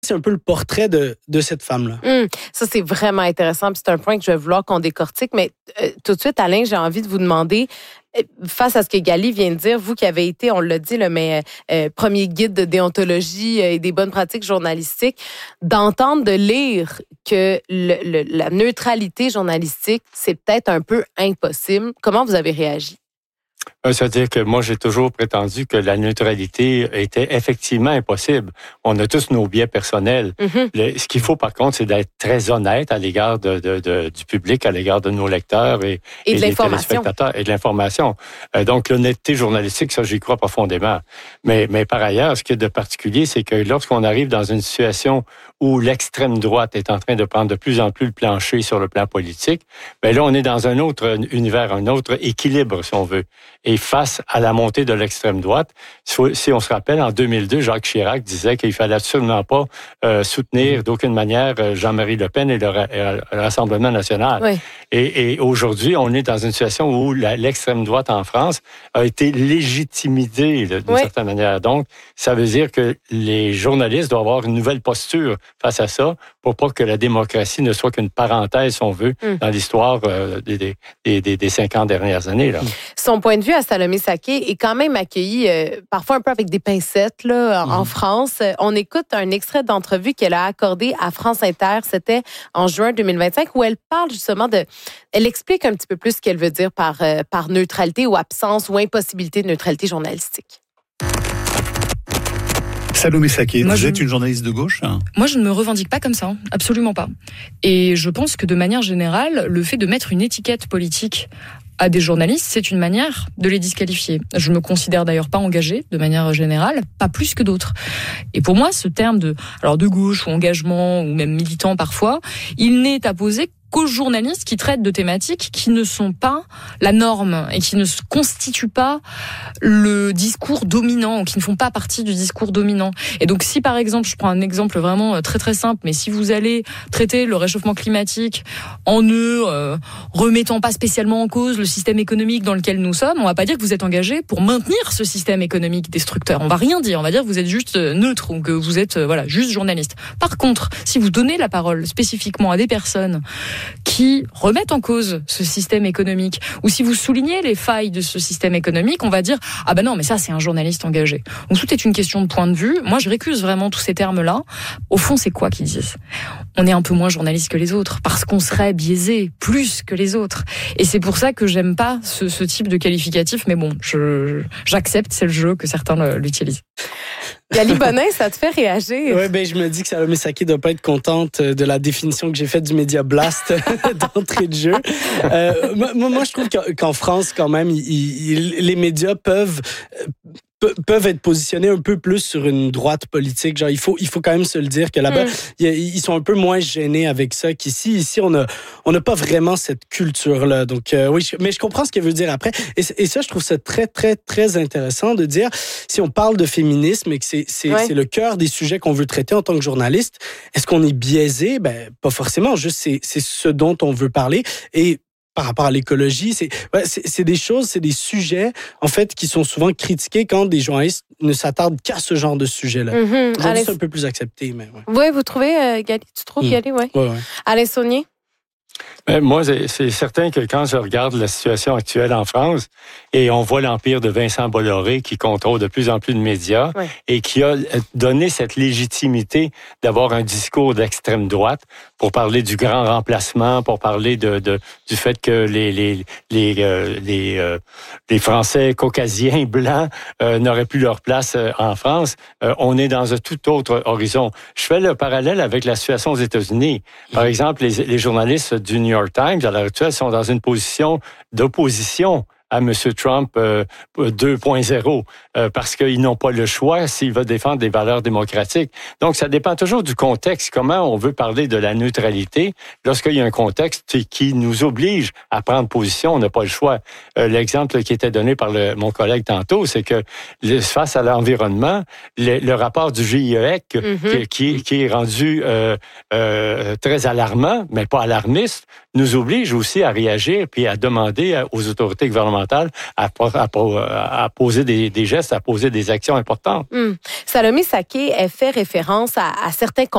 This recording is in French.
c'est un peu le portrait de cette femme-là. Ça, c'est vraiment intéressant. Puis c'est un point que je vais vouloir qu'on décortique. Mais tout de suite, Alain, j'ai envie de vous demander, face à ce que Gali vient de dire, vous qui avez été, on l'a dit, premier guide de déontologie et des bonnes pratiques journalistiques, d'entendre, de lire que la neutralité journalistique, c'est peut-être un peu impossible. Comment vous avez réagi? C'est-à-dire que moi, j'ai toujours prétendu que la neutralité était effectivement impossible. On a tous nos biais personnels. Ce qu'il faut, par contre, c'est d'être très honnête à l'égard du public, à l'égard de nos lecteurs et des téléspectateurs et de l'information. Donc, l'honnêteté journalistique, ça, j'y crois profondément. Mais par ailleurs, ce qui est de particulier, c'est que lorsqu'on arrive dans une situation où l'extrême droite est en train de prendre de plus en plus le plancher sur le plan politique, ben là, on est dans un autre univers, un autre équilibre, si on veut. Et face à la montée de l'extrême droite, si on se rappelle, en 2002, Jacques Chirac disait qu'il fallait absolument pas soutenir d'aucune manière Jean-Marie Le Pen et le Rassemblement national. Oui. Et aujourd'hui, on est dans une situation où l'extrême droite en France a été légitimisée d'une certaine manière. Donc, ça veut dire que les journalistes doivent avoir une nouvelle posture face à ça pour pas que la démocratie ne soit qu'une parenthèse, si on veut, dans l'histoire des 50 dernières années. Là. Son point de vue à Salomé Saké est quand même accueilli parfois un peu avec des pincettes là, en France. On écoute un extrait d'entrevue qu'elle a accordé à France Inter. C'était en juin 2025 où elle parle justement elle explique un petit peu plus ce qu'elle veut dire par neutralité ou absence ou impossibilité de neutralité journalistique. Salomé Saké, vous êtes une journaliste de gauche? Moi, je ne me revendique pas comme ça, absolument pas. Et je pense que de manière générale, le fait de mettre une étiquette politique à des journalistes, c'est une manière de les disqualifier. Je me considère d'ailleurs pas engagée de manière générale, pas plus que d'autres. Et pour moi, ce terme de gauche ou engagement ou même militant parfois, il n'est apposé qu'aux journalistes qui traitent de thématiques qui ne sont pas la norme et qui ne constituent pas le discours dominant, qui ne font pas partie du discours dominant. Et donc si par exemple, je prends un exemple vraiment très très simple, mais si vous allez traiter le réchauffement climatique en ne remettant pas spécialement en cause le système économique dans lequel nous sommes, on va pas dire que vous êtes engagé pour maintenir ce système économique destructeur. On va rien dire, on va dire que vous êtes juste neutre ou que vous êtes juste journaliste. Par contre, si vous donnez la parole spécifiquement à des personnes qui remettent en cause ce système économique, ou si vous soulignez les failles de ce système économique, on va dire « Ah ben non, mais ça c'est un journaliste engagé ». Donc tout est une question de point de vue. Moi je récuse vraiment tous ces termes-là. Au fond, c'est quoi qu'ils disent ? On est un peu moins journaliste que les autres, parce qu'on serait biaisé plus que les autres. Et c'est pour ça que j'aime pas ce type de qualificatif, mais bon, j'accepte, c'est le jeu que certains l'utilisent. Gali Bonin, ça te fait réagir? Oui, je me dis que Salomé Saké doit pas être contente de la définition que j'ai faite du Média Blast d'entrée de jeu. Moi, je trouve qu'en France, quand même, les médias peuvent être positionnés un peu plus sur une droite politique. Genre, il faut quand même se le dire que là-bas, ils sont un peu moins gênés avec ça qu'ici. Ici, on n'a pas vraiment cette culture-là. Donc, oui, mais je comprends ce qu'elle veut dire après. Et ça, je trouve ça très, très, très intéressant de dire, si on parle de féminisme et que c'est le cœur des sujets qu'on veut traiter en tant que journaliste, est-ce qu'on est biaisé? Ben, pas forcément. Juste, c'est ce dont on veut parler. Et par rapport à l'écologie, c'est des choses, c'est des sujets, en fait, qui sont souvent critiqués quand des journalistes ne s'attardent qu'à ce genre de sujet-là. Aujourd'hui, c'est un peu plus accepté, mais ouais. Oui, vous trouvez, Gali? Tu trouves, Gali? Oui. Ouais. Alain Saunier? Moi, c'est certain que quand je regarde la situation actuelle en France et on voit l'empire de Vincent Bolloré qui contrôle de plus en plus de médias et qui a donné cette légitimité d'avoir un discours d'extrême droite pour parler du grand remplacement, pour parler du fait que les Français caucasiens blancs n'auraient plus leur place en France, on est dans un tout autre horizon. Je fais le parallèle avec la situation aux États-Unis. Par exemple, les journalistes du New York Times, à l'heure actuelle, sont dans une position d'opposition à M. Trump 2.0 parce qu'ils n'ont pas le choix s'ils veulent défendre des valeurs démocratiques. Donc, ça dépend toujours du contexte. Comment on veut parler de la neutralité lorsqu'il y a un contexte qui nous oblige à prendre position, on n'a pas le choix. L'exemple qui était donné par mon collègue tantôt, c'est que face à l'environnement, le rapport du GIEC qui est rendu très alarmant, mais pas alarmiste, nous oblige aussi à réagir puis à demander aux autorités gouvernementales à poser des gestes, à poser des actions importantes. Salomé Saké, elle fait référence à certains